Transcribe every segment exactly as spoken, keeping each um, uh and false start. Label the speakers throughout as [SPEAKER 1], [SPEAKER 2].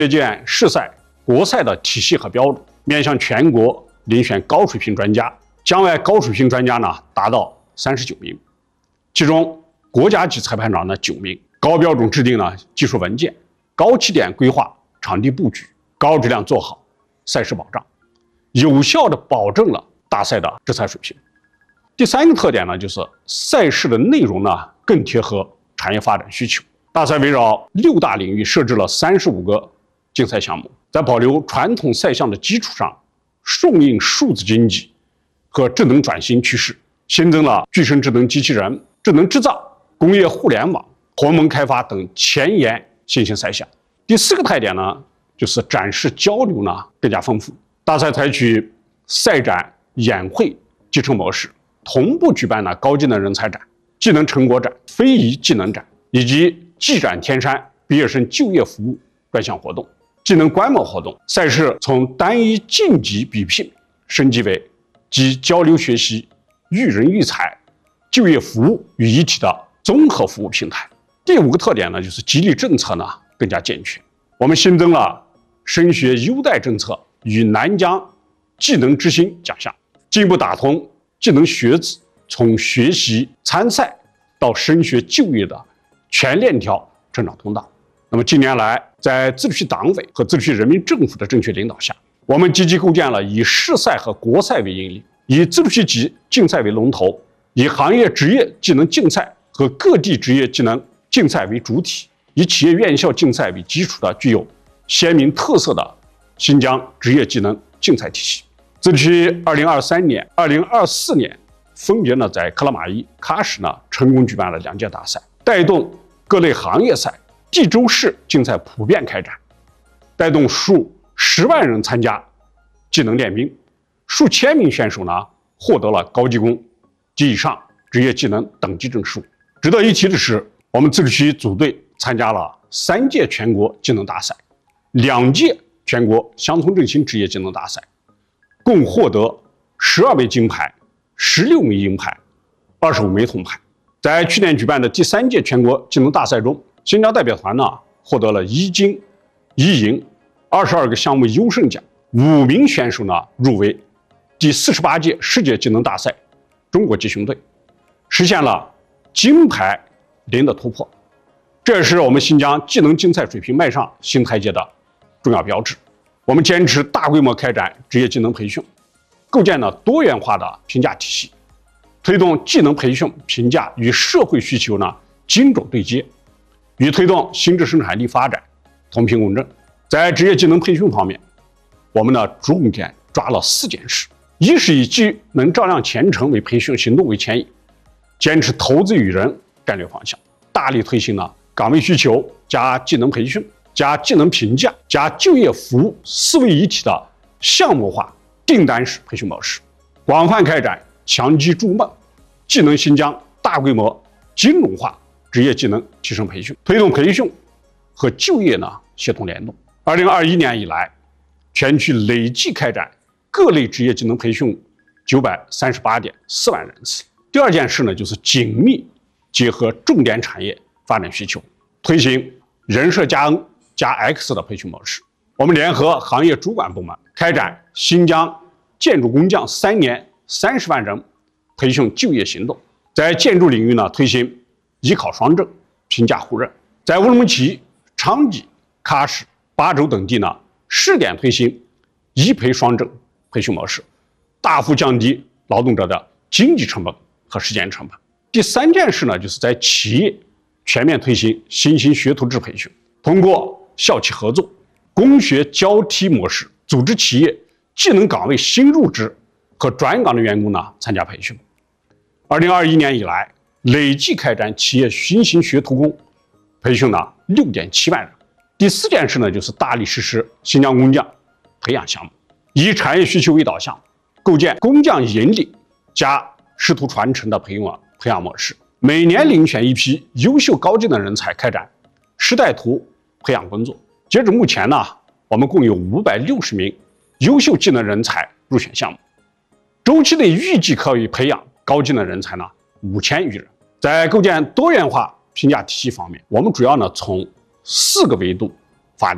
[SPEAKER 1] 借鉴市赛、国赛的体系和标准，面向全国遴选高水平专家。江外高水平专家呢达到三十九名，其中国家级裁判长呢九名。高标准制定了技术文件，高起点规划场地布局，高质量做好赛事保障，有效地保证了大赛的制裁水平。第三个特点呢，就是赛事的内容呢更贴合产业发展需求。大赛围绕六大领域设置了三十五个竞赛项目，在保留传统赛项的基础上，顺应数字经济和智能转型趋势，新增了具身智能机器人、智能制造、工业互联网、鸿蒙开发等前沿新兴赛项。第四个特点呢，就是展示交流呢更加丰富。大赛采取赛展、演会、集成模式，同步举办了高技能人才展、技能成果展、非遗技能展以及技展天山毕业生就业服务专项活动、技能观摩活动。赛事从单一竞技比拼升级为集交流学习、育人育才、就业服务于一体的综合服务平台。第五个特点呢，就是激励政策呢更加健全。我们新增了升学优待政策与南疆技能之星奖项，进一步打通技能学子从学习参赛到升学就业的全链条成长通道。那么近年来，在自治区党委和自治区人民政府的正确领导下，我们积极构建了以市赛和国赛为引领，以自治区级竞赛为龙头，以行业职业技能竞赛和各地职业技能竞赛为主体，以企业院校竞赛为基础的具有鲜明特色的新疆职业技能竞赛体系。自治区二零二三年、二零二四年分别呢在克拉玛依、喀什呢成功举办了两届大赛，带动各类行业赛、地州市竞赛普遍开展，带动数十万人参加技能练兵，数千名选手呢获得了高技工及以上职业技能等级证书。值得一提的是，我们自治区组队参加了三届全国技能大赛，两届全国乡村振兴职业技能大赛，共获得十二枚金牌、十六枚银牌、二十五枚铜牌。在去年举办的第三届全国技能大赛中，新疆代表团呢获得了一金一银二十二个项目优胜奖，五名选手呢入围第四十八届世界技能大赛中国集训队，实现了金牌零的突破。这也是我们新疆技能竞赛水平迈上新台阶的重要标志。我们坚持大规模开展职业技能培训，构建了多元化的评价体系，推动技能培训评价与社会需求呢精准对接，与推动新质生产力发展同频共振。在职业技能培训方面，我们呢重点抓了四件事：一是以技能照亮前程为培训行动为牵引，坚持投资与人战略方向，大力推行了岗位需求加技能培训加技能评价加就业服务四位一体的项目化订单式培训模式，广泛开展强基筑梦、技能新疆大规模金融化职业技能提升培训，推动培训和就业呢协同联动。二零二一年以来，全区累计开展各类职业技能培训九百三十八点四万人次。第二件事呢，就是紧密结合重点产业发展需求，推行人社加 N 加 X 的培训模式。我们联合行业主管部门开展新疆建筑工匠三年三十万人培训就业行动，在建筑领域呢推行艺考双证、评价互认，在乌鲁木齐、昌吉、喀什、巴州等地呢试点推行一培双证培训模式，大幅降低劳动者的经济成本和时间成本。第三件事呢，就是在企业全面推行新兴学徒制培训，通过校企合作、工学交替模式，组织企业技能岗位新入职和转岗的员工呢参加培训。二零二一年以来，累计开展企业新型学徒工培训了六点七万人。第四件事呢，就是大力实施新疆工匠培养项目，以产业需求为导向，构建工匠引领加师徒传承的培养培养模式，每年遴选一批优秀高技能人才，开展师带徒培养工作。截至目前呢，我们共有五百六十名优秀技能人才入选项目，周期内预计可以培养高技能人才呢五千余人。在构建多元化评价体系方面，我们主要呢从四个维度发力。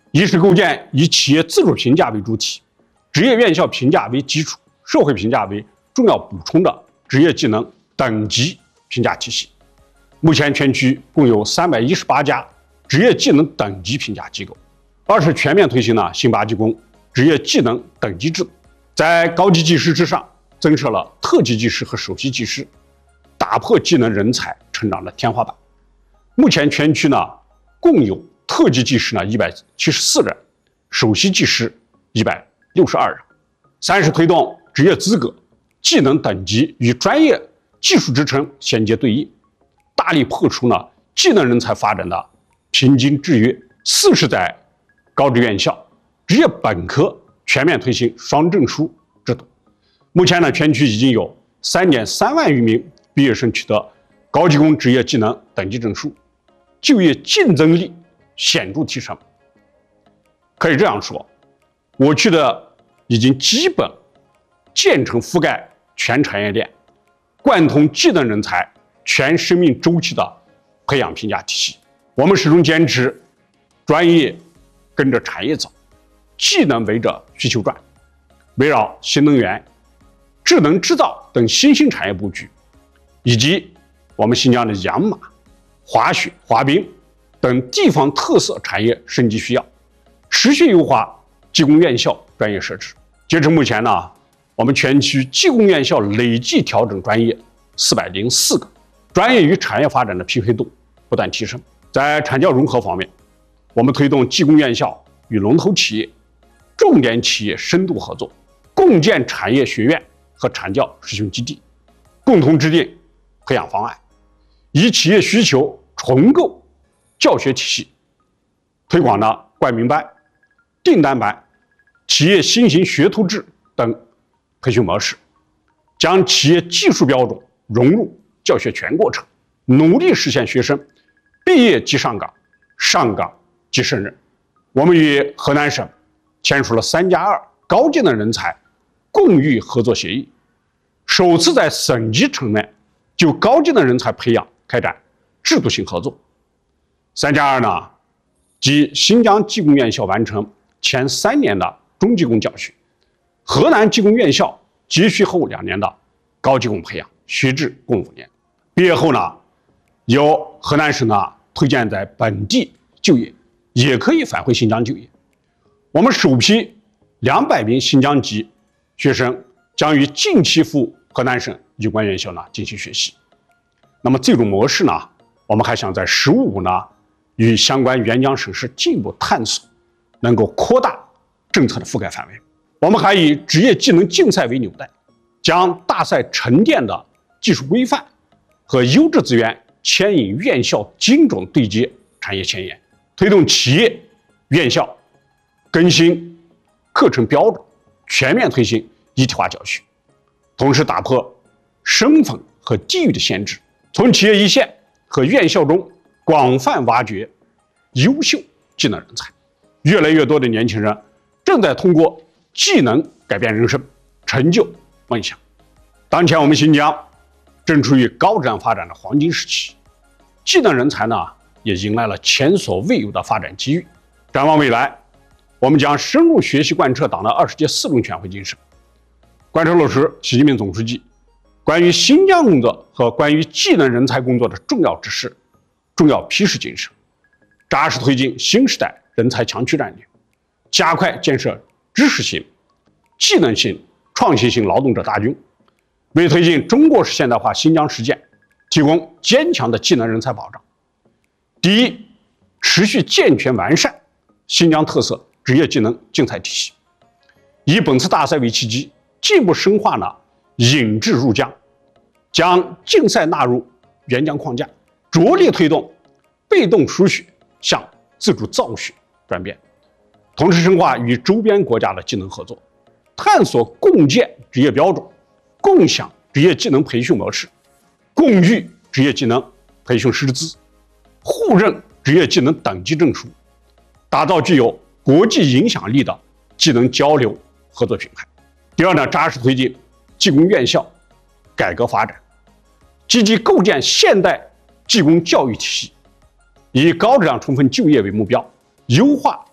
[SPEAKER 1] 一是构建以企业自主评价为主体、职业院校评价为基础、社会评价为重要补充的职业技能等级评价体系。目前全区共有三百一十八家职业技能等级评价机构。二是全面推行了新八技工职业技能等级制度，在高级技师之上增设了特级技师和首席技师，打破技能人才成长的天花板。目前全区呢共有特级技师呢一百七十四人，首席技师一百六十二人。三是推动职业资格、技能等级与专业技术职称衔接对应，大力破除呢技能人才发展的瓶颈制约。四是在高职院校、职业本科全面推行双证书制度。目前呢，全区已经有三点三万余名毕业生取得高技工职业技能等级证书，就业竞争力显著提升。可以这样说，我区的已经基本建成覆盖全产业链、贯通技能人才全生命周期的培养评价体系。我们始终坚持专业跟着产业走，技能围着需求转，围绕新能源、智能制造等新兴产业布局，以及我们新疆的养马、滑雪、滑冰等地方特色产业升级需要，持续优化技工院校专业设置。截至目前呢，我们全区技工院校累计调整专业四百零四个，专业与产业发展的匹配度不断提升。在产教融合方面，我们推动技工院校与龙头企业、重点企业深度合作，共建产业学院和产教实训基地，共同制定培养方案，以企业需求重构教学体系，推广了冠名班、订单班、企业新型学徒制等培训模式，将企业技术标准融入教学全过程，努力实现学生毕业即上岗、上岗即胜任。我们与河南省签署了三加二高技能人才共育合作协议，首次在省级层面就高技能人才培养开展制度性合作。三加二呢，即新疆技工院校完成前三年的中技工教学，河南技工院校接续后两年的高技工培养，学制共五年。毕业后呢，由河南省呢推荐在本地就业，也可以返回新疆就业。我们首批两百名新疆籍学生将于近期赴河南省有关院校呢进行学习。那么这种模式呢，我们还想在“十五五”呢与相关援疆省市进一步探索，能够扩大政策的覆盖范围。我们还以职业技能竞赛为纽带，将大赛沉淀的技术规范和优质资源牵引院校精准对接产业前沿，推动企业院校更新课程标准，全面推行一体化教学，同时打破身份和地域的限制，从企业一线和院校中广泛挖掘优秀技能人才。越来越多的年轻人正在通过技能改变人生，成就梦想。当前我们新疆正处于高质量发展的黄金时期，技能人才呢也迎来了前所未有的发展机遇。展望未来，我们将深入学习贯彻党的二十届四中全会精神，贯彻落实习近平总书记关于新疆工作和关于技能人才工作的重要指示、重要批示精神，扎实推进新时代人才强区战略，加快建设知识型、技能型、创新型劳动者大军，为推进中国式现代化新疆实践提供坚强的技能人才保障。第一，持续健全完善新疆特色职业技能竞赛体系，以本次大赛为契机，进一步深化呢引质入疆，将竞赛纳入援疆框架，着力推动被动输血向自主造血转变，同时深化与周边国家的技能合作，探索共建职业标准，共享职业技能培训模式，共育职业技能培训师资，互认职业技能等级证书，打造具有国际影响力的技能交流合作品牌。第二呢，扎实推进技工院校改革发展，积极构建现代技工教育体系，以高质量充分就业为目标，优化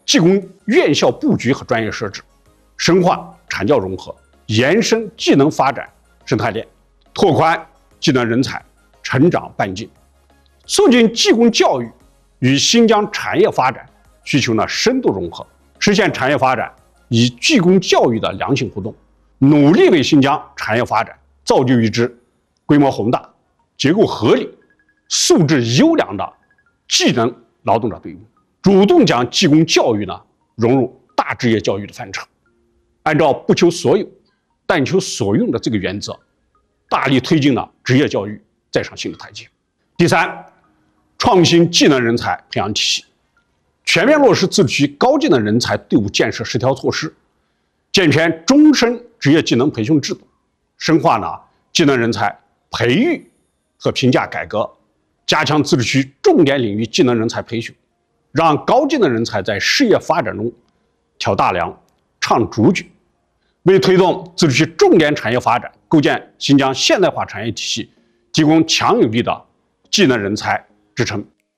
[SPEAKER 1] 技工院校布局和专业设置，深化产教融合，延伸技能发展生态链，拓宽技能人才成长半径，促进技工教育与新疆产业发展需求呢深度融合，实现产业发展与技工教育的良性互动，努力为新疆产业发展造就一支规模宏大、结构合理、素质优良的技能劳动者队伍，主动将技工教育呢融入大职业教育的范畴，按照不求所有、但求所用的这个原则，大力推进了职业教育再上新的台阶。第三，创新技能人才培养体系，全面落实自治区高技能人才队伍建设十条措施，健全终身职业技能培训制度，深化呢技能人才培育和评价改革，加强自治区重点领域技能人才培训，让高技能人才在事业发展中挑大梁、唱主角，为推动自治区重点产业发展、构建新疆现代化产业体系提供强有力的技能人才支撑。